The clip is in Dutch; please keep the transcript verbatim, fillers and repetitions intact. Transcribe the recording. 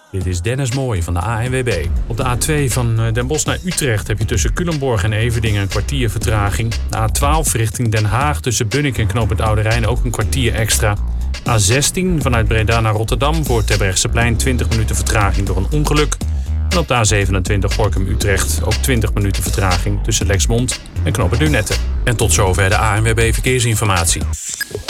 Dit is Dennis Mooij van de A N W B. Op de A twee van Den Bosch naar Utrecht heb je tussen Culemborg en Everdingen een kwartier vertraging. De A twaalf richting Den Haag tussen Bunnik en Knooppunt Oude Rijn ook een kwartier extra. A zestien vanuit Breda naar Rotterdam voor Terbrechtseplein twintig minuten vertraging door een ongeluk. En op de A zevenentwintig Gorinchem-Utrecht ook twintig minuten vertraging tussen Lexmond en Knooppunt Lunette. En tot zover de A N W B Verkeersinformatie.